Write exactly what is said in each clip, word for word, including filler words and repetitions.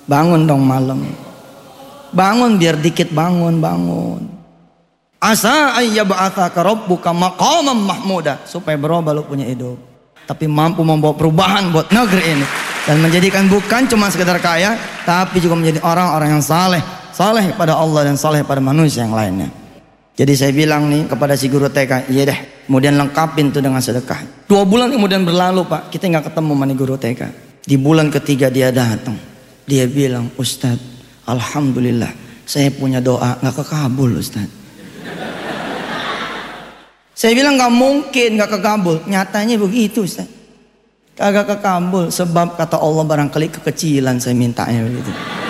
Bangun dong malam. Bangun biar dikit bangun, bangun. Asa ayyab'atsaka rabbuka maqaman mahmuda, supaya berubah lu punya hidup, tapi mampu membawa perubahan buat negeri ini dan menjadikan bukan cuma sekedar kaya, tapi juga menjadi orang-orang yang saleh, saleh pada Allah dan saleh pada manusia yang lainnya. Jadi saya bilang nih kepada si guru T K, iya deh, kemudian lengkapin tuh dengan sedekah. Dua bulan kemudian berlalu Pak, kita nggak ketemu sama nih guru T K. Di bulan ketiga dia datang, dia bilang, Ustadz, alhamdulillah saya punya doa nggak kekabul Ustadz. Saya bilang nggak mungkin nggak kekabul, nyatanya begitu Ustadz. Kagak kekabul sebab kata Allah barangkali kekecilan saya mintanya begitu.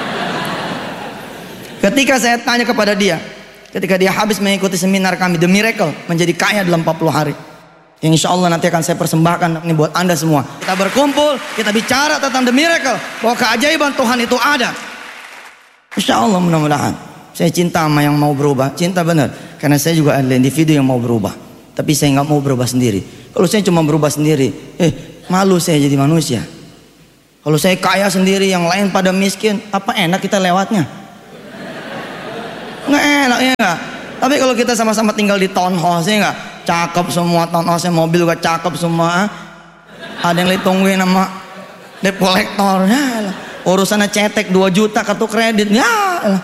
Ketika saya tanya kepada dia, ketika dia habis mengikuti seminar kami The Miracle, menjadi kaya dalam empat puluh hari, yang insya Allah nanti akan saya persembahkan ini buat anda semua. Kita berkumpul, kita bicara tentang The Miracle, bahwa keajaiban Tuhan itu ada. Insya Allah mudah-mudahan. Saya cinta sama yang mau berubah, cinta benar, karena saya juga adalah individu yang mau berubah. Tapi saya nggak mau berubah sendiri. Kalau saya cuma berubah sendiri, eh malu saya jadi manusia. Kalau saya kaya sendiri, yang lain pada miskin, apa enak kita lewatnya? Nggak enak ya nggak. Tapi kalau kita sama-sama tinggal di townhouse ya nggak, cakep semua townhouse, mobil juga cakep semua. Ada yang ditungguin sama debt collector, ya lah. Urusannya cetek dua juta kartu kredit, ya lah.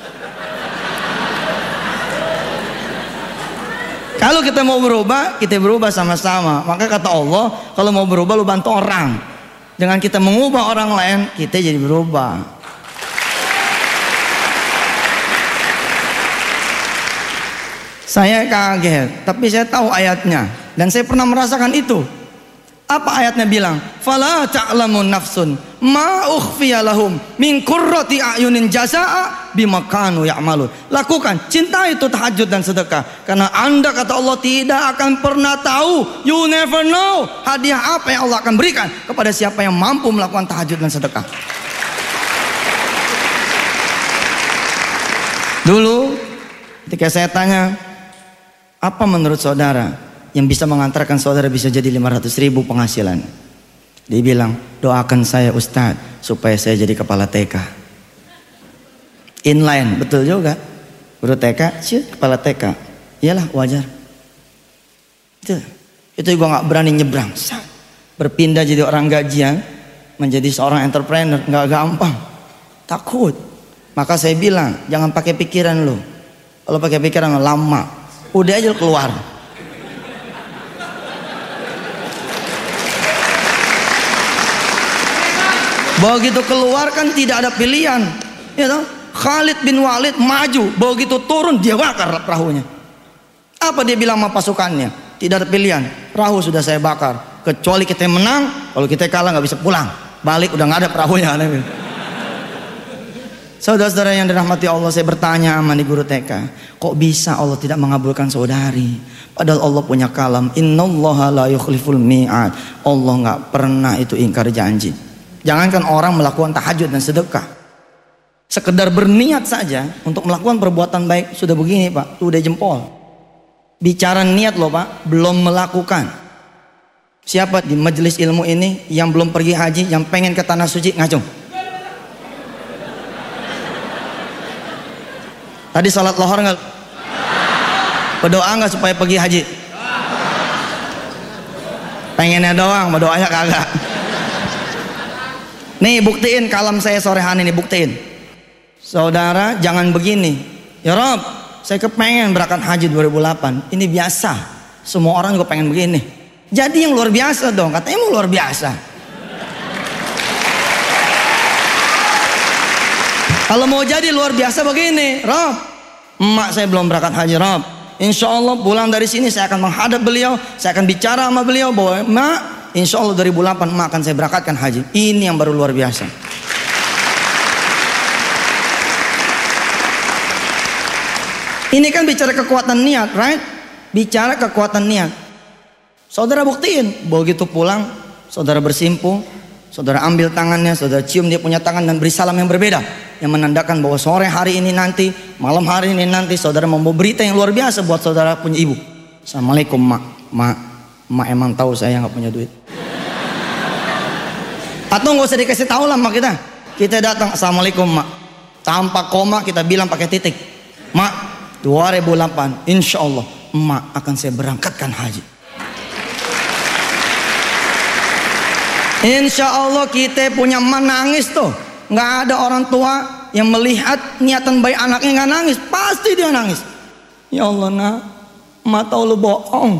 Kalau kita mau berubah, kita berubah sama-sama. Maka kata Allah, kalau mau berubah lu bantu orang. Dengan kita mengubah orang lain, kita jadi berubah. Saya kaget, tapi saya tahu ayatnya dan saya pernah merasakan itu. Apa ayatnya bilang? Fala ta'lamu nafsun ma ukhfiya lahum min qurrati a'yunin jazaa'a bima kanu ya'malun. Lakukan, cintai itu tahajud dan sedekah, karena anda kata Allah tidak akan pernah tahu, you never know, hadiah apa yang Allah akan berikan kepada siapa yang mampu melakukan tahajud dan sedekah. Dulu ketika saya tanya, apa menurut saudara yang bisa mengantarkan saudara bisa jadi lima ratus ribu penghasilan? Dia bilang, doakan saya Ustadz supaya saya jadi kepala T K. Inline, betul juga. Guru T K, sih kepala T K. Iyalah wajar. Itu, itu juga nggak berani nyebrang. Berpindah jadi orang gajian, menjadi seorang entrepreneur nggak gampang. Takut. Maka saya bilang, jangan pakai pikiran lo. Kalau pakai pikiran lama, udah aja keluar. Begitu keluar kan tidak ada pilihan, ya toh? Khalid bin Walid maju, begitu turun dia bakar perahunya. Apa dia bilang sama pasukannya? Tidak ada pilihan, perahu sudah saya bakar. Kecuali kita menang, kalau kita kalah nggak bisa pulang, balik udah nggak ada perahunya. Saudara-saudara yang dirahmati Allah, saya bertanya sama di guru T K, kok bisa Allah tidak mengabulkan saudari? Padahal Allah punya kalam, innallaha la yukhliful mi'ad. Allah nggak pernah itu ingkar janji. Jangankan orang melakukan tahajud dan sedekah, sekedar berniat saja untuk melakukan perbuatan baik sudah begini Pak, tuh udah jempol. Bicara niat loh Pak, belum melakukan. Siapa di majelis ilmu ini yang belum pergi haji, yang pengen ke tanah suci, ngacung. Tadi salat lohor nggak? Berdoa nggak supaya pergi haji? Pengennya doang, berdoanya kagak. Nih buktiin kalam saya sore hari ini, buktiin. Saudara jangan begini, ya Rob, saya kepengen berangkat haji dua ribu delapan. Ini biasa, semua orang juga pengen begini. Jadi yang luar biasa dong, katanya mau luar biasa. Kalau mau jadi luar biasa begini, Rob, emak saya belum berangkat haji Rob, insya Allah pulang dari sini saya akan menghadap beliau, saya akan bicara sama beliau bahwa emak, insya Allah dua ribu delapan emak akan saya berangkatkan haji. Ini yang baru luar biasa. Ini kan bicara kekuatan niat, right? Bicara kekuatan niat. Saudara buktiin, begitu pulang, saudara bersimpuh, saudara ambil tangannya, saudara cium dia punya tangan dan beri salam yang berbeda, yang menandakan bahwa sore hari ini nanti, malam hari ini nanti, saudara membawa berita yang luar biasa buat saudara punya ibu. Assalamualaikum mak, mak, mak emang tahu saya nggak punya duit. Atau nggak usah dikasih tahu lah mak kita, Kita datang, assalamualaikum mak. Tanpa koma kita bilang pakai titik. Mak, dua ribu delapan, insya Allah emak akan saya berangkatkan haji. Insya Allah kita punya emak nangis tuh. Nggak ada orang tua yang melihat niatan baik anaknya nggak nangis. Pasti dia nangis. Ya Allah nak, emak tahu lu bohong.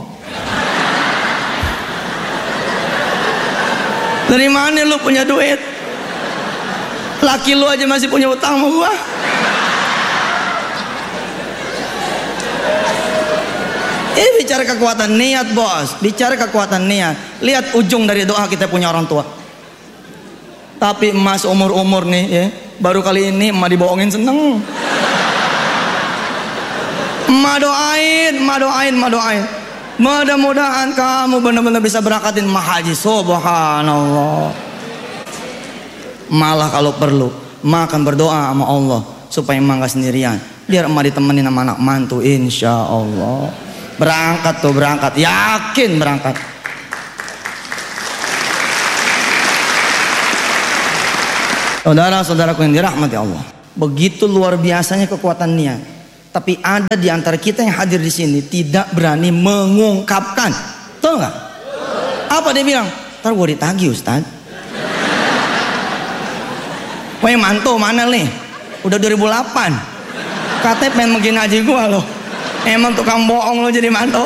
Dari mana lu punya duit? Laki lu aja masih punya utang sama gua. Ini bicara kekuatan niat bos. Bicara kekuatan niat. Lihat ujung dari doa kita punya orang tua. Tapi emas umur-umur nih ya, baru kali ini emak dibohongin seneng. Emak doain, emak doain, emak doain. Mudah-mudahan kamu benar-benar bisa berangkatin emak haji. Subhanallah. Malah kalau perlu emak akan berdoa sama Allah supaya emak gak sendirian. Biar emak ditemenin sama anak mantu, insya Allah. Berangkat tuh, berangkat, yakin berangkat. Saudara-saudaraku yang dirahmati Allah, begitu luar biasanya kekuatan niat. Tapi ada di antara kita yang hadir di sini tidak berani mengungkapkan. Tahu nggak? Apa dia bilang? Ntar gue ditagih Ustaz. Woi mantu mana nih? Udah dua ribu delapan. Katanya pengen begini aja gue loh. Emang tukang bohong lo jadi mantu.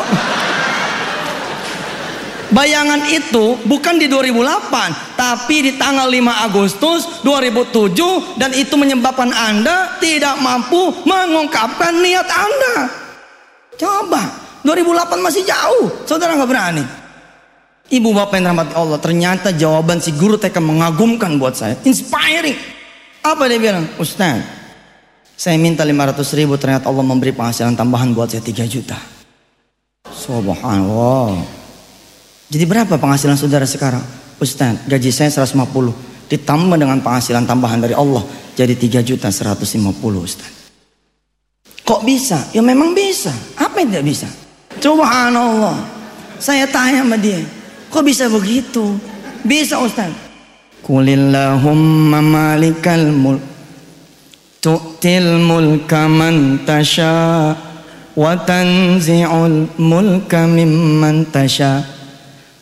Bayangan itu bukan di dua ribu delapan, tapi di tanggal lima Agustus dua ribu tujuh, dan itu menyebabkan Anda tidak mampu mengungkapkan niat Anda. Coba, dua ribu delapan masih jauh, saudara nggak berani. Ibu bapak yang dirahmati Allah, ternyata jawaban si guru T K mengagumkan buat saya, inspiring. Apa dia bilang? Ustaz, saya minta lima ratus ribu, ternyata Allah memberi penghasilan tambahan buat saya tiga juta. Subhanallah. Jadi berapa penghasilan saudara sekarang? Ustaz, gaji saya seratus lima puluh, ditambah dengan penghasilan tambahan dari Allah jadi tiga juta seratus lima puluh Ustaz. Kok bisa? Ya memang bisa. Apa yang tidak bisa? Subhanallah. Saya tanya sama dia, kok bisa begitu? Bisa Ustaz. Qulillahumma malikal mulk tu'til mulka man tasha wa tanzi'ul mulka mimman tasha